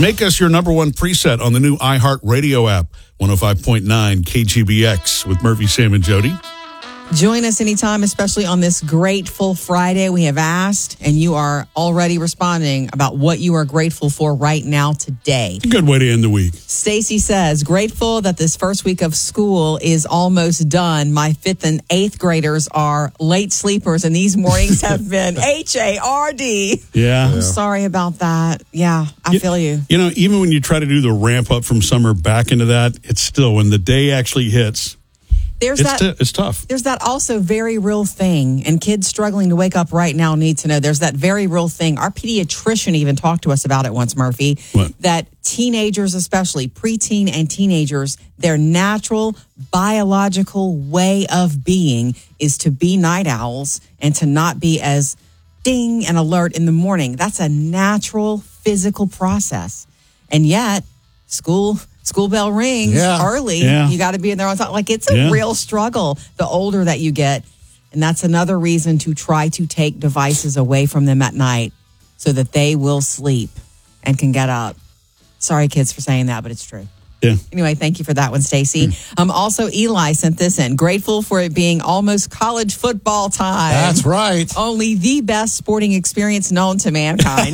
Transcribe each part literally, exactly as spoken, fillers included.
Make us your number one preset on the new iHeartRadio app, one oh five point nine K G B X with Murphy, Sam, and Jody. Join us anytime, especially on this Grateful Friday. We have asked, and you are already responding about what you are grateful for right now today. Good way to end the week. Stacy says, grateful that this first week of school is almost done. My fifth and eighth graders are late sleepers, and these mornings have been H A R D. Yeah. I'm sorry about that. Yeah, I you, feel you. You know, even when you try to do the ramp up from summer back into that, it's still, when the day actually hits, There's it's, that, t- it's tough. There's that also very real thing, and kids struggling to wake up right now need to know there's that very real thing. Our pediatrician even talked to us about it once, Murphy, what? That teenagers, especially preteen and teenagers, their natural biological way of being is to be night owls and to not be as ding and alert in the morning. That's a natural physical process. And yet, school... School bell rings yeah. early. Yeah. You got to be in there on time. Like, it's a yeah. real struggle the older that you get. And that's another reason to try to take devices away from them at night so that they will sleep and can get up. Sorry, kids, for saying that, but it's true. Yeah. Anyway, thank you for that one, Stacy. Mm. Um, also, Eli sent this in. Grateful for it being almost college football time. That's right. Only the best sporting experience known to mankind.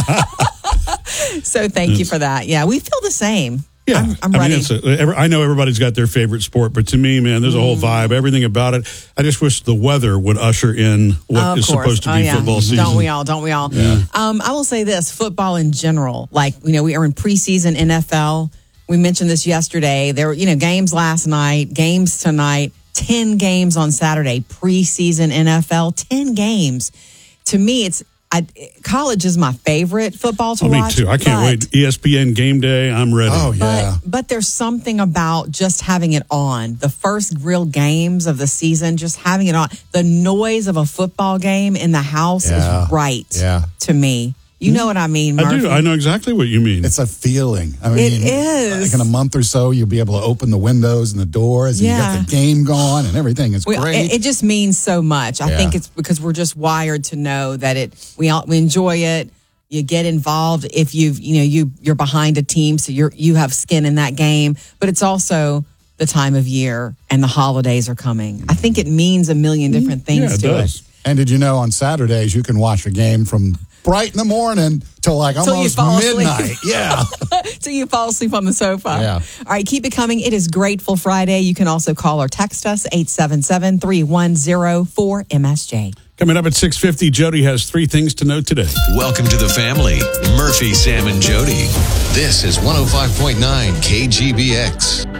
So thank yes. you for that. Yeah, we feel the same. Yeah, I'm, I'm I ready. mean, it's a, I know everybody's got their favorite sport, but to me, man, there's a whole vibe, everything about it. I just wish the weather would usher in what oh, is course. supposed to be oh, yeah. football season. Don't we all? Don't we all? Yeah. Um, I will say this: football in general. Like, you know, we are in preseason N F L. We mentioned this yesterday. There were, you know, games last night, games tonight, ten games on Saturday. Preseason N F L, ten games. To me, it's. I, college is my favorite football to oh, watch. Me too. I can't wait. E S P N game day. I'm ready. Oh, yeah. But, but there's something about just having it on. The first real games of the season, just having it on. The noise of a football game in the house yeah. is right yeah. to me. You know what I mean, Murphy? I do. I know exactly what you mean. It's a feeling. I mean, it is. Like in a month or so, you'll be able to open the windows and the doors, and yeah. you got the game going, and everything is we, great. It, it just means so much. I yeah. think it's because we're just wired to know that it. We all, we enjoy it. You get involved if you've you know you you're behind a team, so you're you have skin in that game. But it's also the time of year, and the holidays are coming. I think it means a million different things yeah, it to does. it. And did you know on Saturdays you can watch a game from bright in the morning till like almost midnight. Yeah. Till you fall asleep on the sofa. Yeah. All right, keep it coming. It is Grateful Friday. You can also call or text us, eight seven seven, three one zero, four M S J. Coming up at six fifty, Jody has three things to know today. Welcome to the family. Murphy, Sam, and Jody. This is one oh five point nine K G B X.